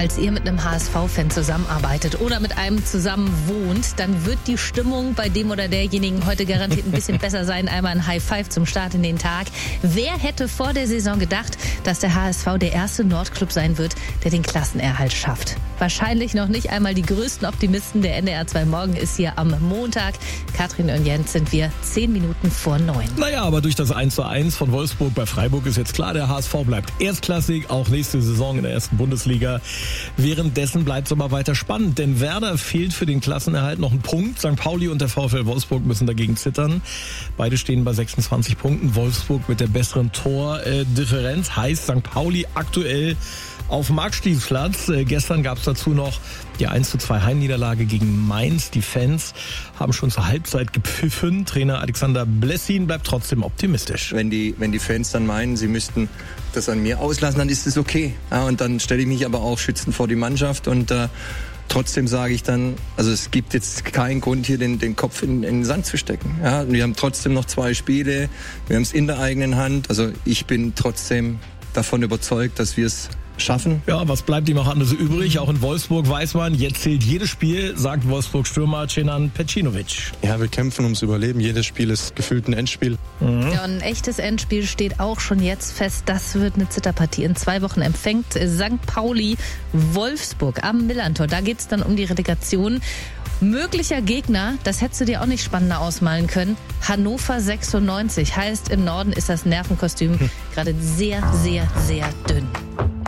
Falls ihr mit einem HSV-Fan zusammenarbeitet oder mit einem zusammen wohnt, dann wird die Stimmung bei dem oder derjenigen heute garantiert ein bisschen besser sein. Einmal ein High Five zum Start in den Tag. Wer hätte vor der Saison gedacht, dass der HSV der erste Nordclub sein wird, der den Klassenerhalt schafft? Wahrscheinlich noch nicht einmal die größten Optimisten. Der NDR 2 Morgen ist hier am Montag. Katrin und Jens sind wir 10 Minuten vor 9. Naja, aber durch das 1:1 von Wolfsburg bei Freiburg ist jetzt klar, der HSV bleibt erstklassig, auch nächste Saison in der ersten Bundesliga. Währenddessen bleibt es aber weiter spannend, denn Werder fehlt für den Klassenerhalt noch ein Punkt. St. Pauli und der VfL Wolfsburg müssen dagegen zittern. Beide stehen bei 26 Punkten. Wolfsburg mit der besseren Tordifferenz. Heißt St. Pauli aktuell auf dem Abstiegsplatz. Gestern gab es dazu noch die 1:2 Heimniederlage gegen Mainz. Die Fans haben schon zur Halbzeit gepfiffen. Trainer Alexander Blessin bleibt trotzdem optimistisch. Wenn die Fans dann meinen, sie müssten das an mir auslassen, dann ist es okay. Ja, und dann stelle ich mich aber auch schützend vor die Mannschaft und trotzdem sage ich dann, also es gibt jetzt keinen Grund, hier den Kopf in den Sand zu stecken. Ja, wir haben trotzdem noch 2 Spiele, wir haben es in der eigenen Hand. Also ich bin trotzdem davon überzeugt, dass wir es schaffen. Ja, was bleibt ihm auch anderes übrig? Auch in Wolfsburg weiß man, jetzt zählt jedes Spiel, sagt Wolfsburg-Stürmer Cenan Pecinovic. Ja, wir kämpfen ums Überleben. Jedes Spiel ist gefühlt ein Endspiel. Ja, ein echtes Endspiel steht auch schon jetzt fest. Das wird eine Zitterpartie. In 2 Wochen empfängt St. Pauli Wolfsburg am Millantor. Da geht's dann um die Relegation. Möglicher Gegner, das hättest du dir auch nicht spannender ausmalen können. Hannover 96. Heißt, im Norden ist das Nervenkostüm gerade sehr, sehr, sehr dünn.